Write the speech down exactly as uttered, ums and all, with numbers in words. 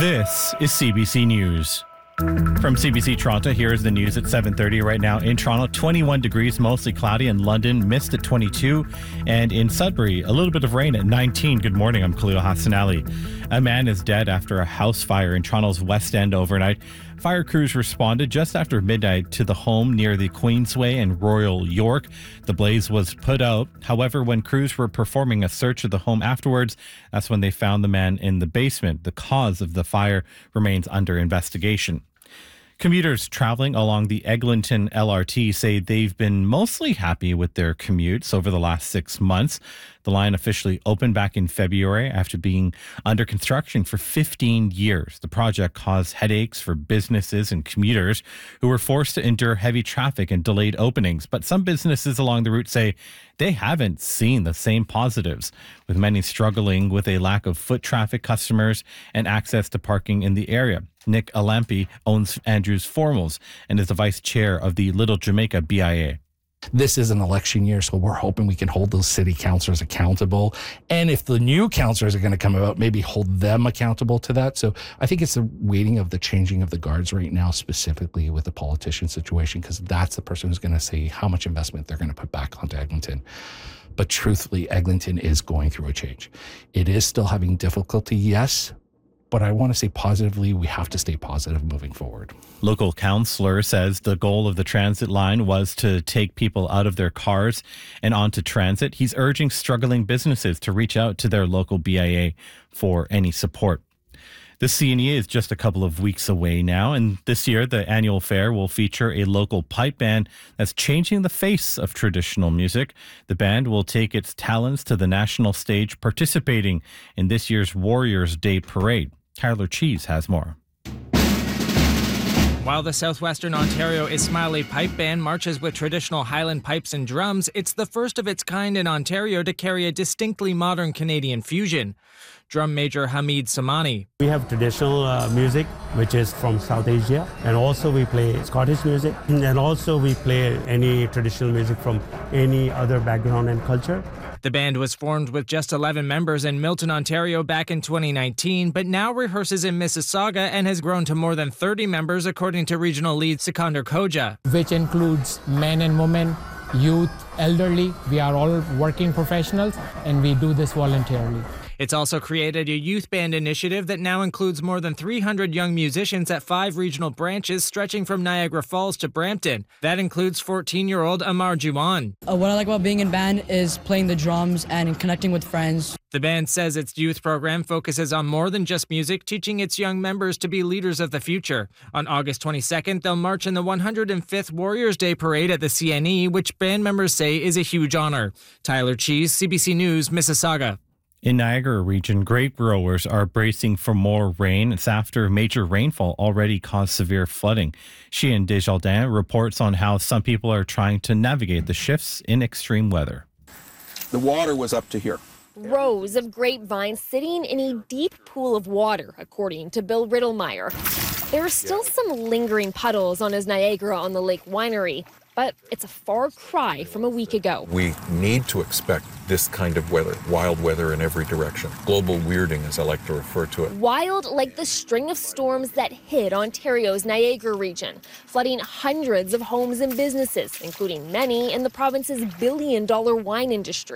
This is C B C News. From C B C Toronto, here is the news at seven thirty right now. In Toronto, twenty-one degrees, mostly cloudy. In London, mist at twenty-two. And in Sudbury, a little bit of rain at nineteen. Good morning, I'm Khalil Hassan Ali. A man is dead after a house fire in Toronto's West End overnight. Fire crews responded just after midnight to the home near the Queensway and Royal York. The blaze was put out. However, when crews were performing a search of the home afterwards, that's when they found the man in the basement. The cause of the fire remains under investigation. Commuters traveling along the Eglinton L R T say they've been mostly happy with their commutes over the last six months. The line officially opened back in February after being under construction for fifteen years. The project caused headaches for businesses and commuters who were forced to endure heavy traffic and delayed openings. But some businesses along the route say they haven't seen the same positives, with many struggling with a lack of foot traffic, customers, and access to parking in the area. Nick Alampi owns Andrews Formals and is the vice chair of the Little Jamaica B I A. This is an election year, so we're hoping we can hold those city councillors accountable. And if the new councillors are going to come about, maybe hold them accountable to that. So I think it's the waiting of the changing of the guards right now, specifically with the politician situation, because that's the person who's going to say how much investment they're going to put back onto Eglinton. But truthfully, Eglinton is going through a change. It is still having difficulty, yes. But I want to say positively, we have to stay positive moving forward. Local councillor says the goal of the transit line was to take people out of their cars and onto transit. He's urging struggling businesses to reach out to their local B I A for any support. The C N E is just a couple of weeks away now, and this year the annual fair will feature a local pipe band that's changing the face of traditional music. The band will take its talents to the national stage, participating in this year's Warriors Day Parade. Tyler Cheese has more. While the Southwestern Ontario Ismaili Pipe Band marches with traditional Highland pipes and drums, it's the first of its kind in Ontario to carry a distinctly modern Canadian fusion. Drum major Hamid Samani. We have traditional uh, music, which is from South Asia, and also we play Scottish music, and also we play any traditional music from any other background and culture. The band was formed with just eleven members in Milton, Ontario back in twenty nineteen, but now rehearses in Mississauga and has grown to more than thirty members, according to regional lead Sikandar Khoja. Which includes men and women, youth, elderly. We are all working professionals, and we do this voluntarily. It's also created a youth band initiative that now includes more than three hundred young musicians at five regional branches stretching from Niagara Falls to Brampton. That includes fourteen-year-old Amar Juwan. Uh, what I like about being in band is playing the drums and connecting with friends. The band says its youth program focuses on more than just music, teaching its young members to be leaders of the future. On August twenty-second, they'll march in the one hundred fifth Warriors Day Parade at the C N E, which band members say is a huge honor. Tyler Cheese, C B C News, Mississauga. In Niagara region, grape growers are bracing for more rain. It's after major rainfall already caused severe flooding. Sheehan Desjardins reports on how some people are trying to navigate the shifts in extreme weather. The water was up to here. Rows of grapevines sitting in a deep pool of water, according to Bill Riddlemeyer. There are still some lingering puddles on his Niagara on the Lake Winery, but it's a far cry from a week ago. We need to expect this kind of weather, wild weather in every direction. Global weirding, as I like to refer to it. Wild like the string of storms that hit Ontario's Niagara region, flooding hundreds of homes and businesses, including many in the province's billion-dollar wine industry.